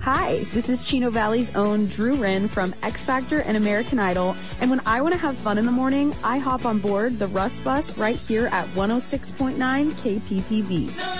Hi, this is Chino Valley's own Drew Wren from X Factor and American Idol. And when I want to have fun in the morning, I hop on board the Russ Bus right here at 106.9 KPPV.